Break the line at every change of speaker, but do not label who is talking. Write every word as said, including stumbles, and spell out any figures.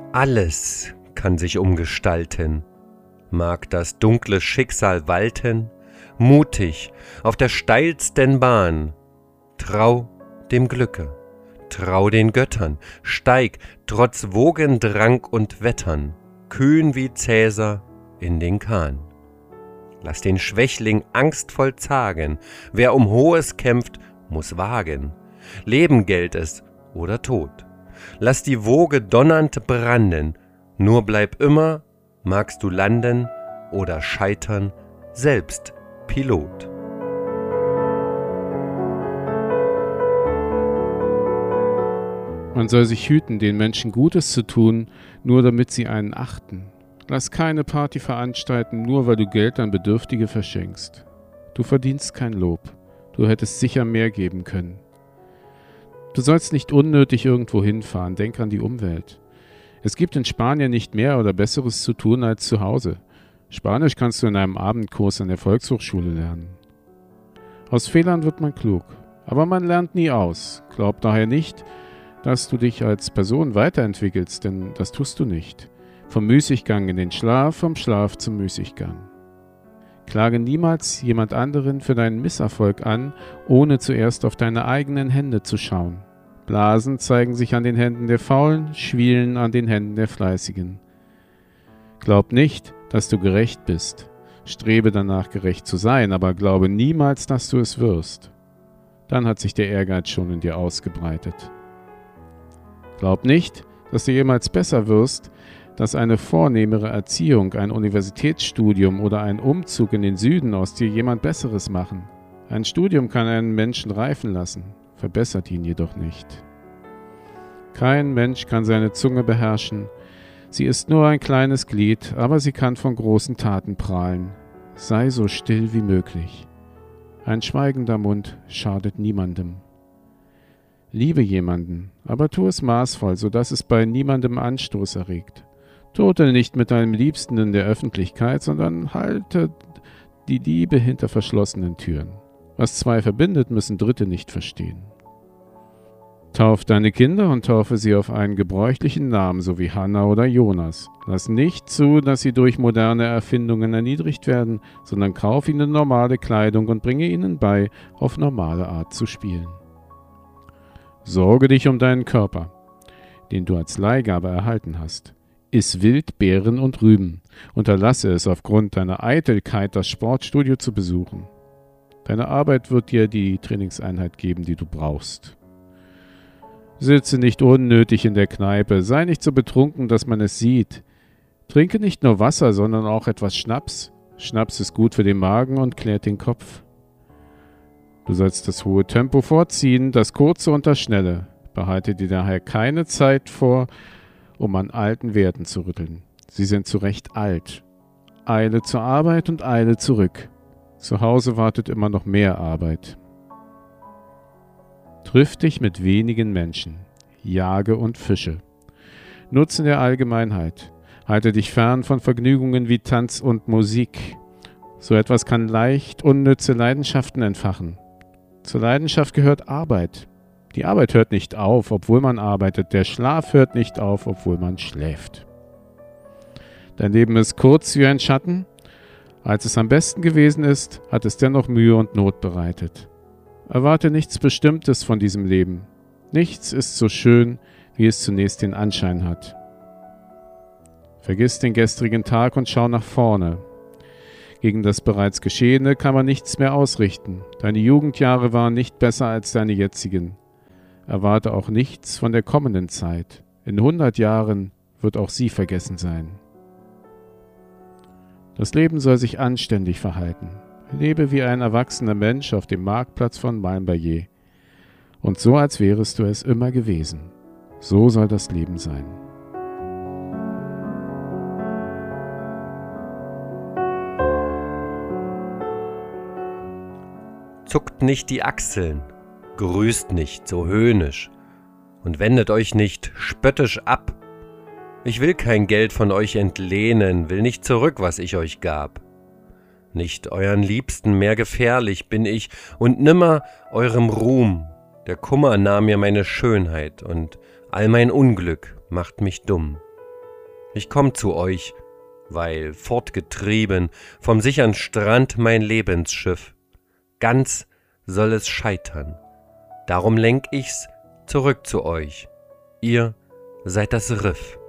Alles kann sich umgestalten, mag das dunkle Schicksal walten, mutig auf der steilsten Bahn. Trau dem Glücke, trau den Göttern, steig trotz Wogendrang und Wettern, kühn wie Cäsar in den Kahn. Lass den Schwächling angstvoll zagen, wer um Hohes kämpft, muss wagen. Leben gilt es oder Tod. Lass die Woge donnernd branden, nur bleib immer, magst du landen oder scheitern, selbst Pilot.
Man soll sich hüten, den Menschen Gutes zu tun, nur damit sie einen achten. Lass keine Party veranstalten, nur weil du Geld an Bedürftige verschenkst. Du verdienst kein Lob. Du hättest sicher mehr geben können. Du sollst nicht unnötig irgendwo hinfahren, denk an die Umwelt. Es gibt in Spanien nicht mehr oder Besseres zu tun als zu Hause. Spanisch kannst du in einem Abendkurs an der Volkshochschule lernen. Aus Fehlern wird man klug, aber man lernt nie aus. Glaub daher nicht, dass du dich als Person weiterentwickelst, denn das tust du nicht. Vom Müßiggang in den Schlaf, vom Schlaf zum Müßiggang. Klage niemals jemand anderen für deinen Misserfolg an, ohne zuerst auf deine eigenen Hände zu schauen. Blasen zeigen sich an den Händen der Faulen, Schwielen an den Händen der Fleißigen. Glaub nicht, dass du gerecht bist. Strebe danach, gerecht zu sein, aber glaube niemals, dass du es wirst. Dann hat sich der Ehrgeiz schon in dir ausgebreitet. Glaub nicht, dass du jemals besser wirst, dass eine vornehmere Erziehung, ein Universitätsstudium oder ein Umzug in den Süden aus dir jemand Besseres machen. Ein Studium kann einen Menschen reifen lassen, verbessert ihn jedoch nicht. Kein Mensch kann seine Zunge beherrschen. Sie ist nur ein kleines Glied, aber sie kann von großen Taten prahlen. Sei so still wie möglich. Ein schweigender Mund schadet niemandem. Liebe jemanden, aber tu es maßvoll, sodass es bei niemandem Anstoß erregt. Turtel nicht mit deinem Liebsten in der Öffentlichkeit, sondern halte die Liebe hinter verschlossenen Türen. Was zwei verbindet, müssen Dritte nicht verstehen. Tauf deine Kinder und taufe sie auf einen gebräuchlichen Namen, so wie Hannah oder Jonas. Lass nicht zu, dass sie durch moderne Erfindungen erniedrigt werden, sondern kauf ihnen normale Kleidung und bringe ihnen bei, auf normale Art zu spielen. Sorge dich um deinen Körper, den du als Leihgabe erhalten hast. Iss Wild, Beeren und Rüben. Unterlasse es aufgrund deiner Eitelkeit, das Sportstudio zu besuchen. Deine Arbeit wird dir die Trainingseinheit geben, die du brauchst. Sitze nicht unnötig in der Kneipe, sei nicht so betrunken, dass man es sieht. Trinke nicht nur Wasser, sondern auch etwas Schnaps. Schnaps ist gut für den Magen und klärt den Kopf. Du sollst das hohe Tempo vorziehen, das kurze und das schnelle. Behalte dir daher keine Zeit vor, um an alten Werten zu rütteln. Sie sind zu Recht alt. Eile zur Arbeit und Eile zurück. Zu Hause wartet immer noch mehr Arbeit. Triff dich mit wenigen Menschen. Jage und fische. Nutzen der Allgemeinheit. Halte dich fern von Vergnügungen wie Tanz und Musik. So etwas kann leicht unnütze Leidenschaften entfachen. Zur Leidenschaft gehört Arbeit. Die Arbeit hört nicht auf, obwohl man arbeitet. Der Schlaf hört nicht auf, obwohl man schläft. Dein Leben ist kurz wie ein Schatten. Als es am besten gewesen ist, hat es dennoch Mühe und Not bereitet. Erwarte nichts Bestimmtes von diesem Leben. Nichts ist so schön, wie es zunächst den Anschein hat. Vergiss den gestrigen Tag und schau nach vorne. Gegen das bereits Geschehene kann man nichts mehr ausrichten. Deine Jugendjahre waren nicht besser als deine jetzigen. Erwarte auch nichts von der kommenden Zeit. In hundert Jahren wird auch sie vergessen sein. Das Leben soll sich anständig verhalten. Lebe wie ein erwachsener Mensch auf dem Marktplatz von Malmberger. Und so, als wärest du es immer gewesen. So soll das Leben sein.
Zuckt nicht die Achseln, grüßt nicht so höhnisch und wendet euch nicht spöttisch ab. Ich will kein Geld von euch entlehnen, will nicht zurück, was ich euch gab. Nicht euren Liebsten mehr gefährlich bin ich und nimmer eurem Ruhm. Der Kummer nahm mir meine Schönheit und all mein Unglück macht mich dumm. Ich komm zu euch, weil fortgetrieben vom sichern Strand mein Lebensschiff. Ganz soll es scheitern, darum lenk ich's zurück zu euch. Ihr seid das Riff.